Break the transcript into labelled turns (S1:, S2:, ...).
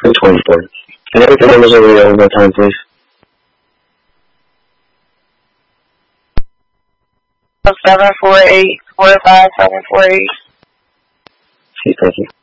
S1: 324. Can I get the numbers over there one more time, please?
S2: 748-45748.
S1: Okay, thank you.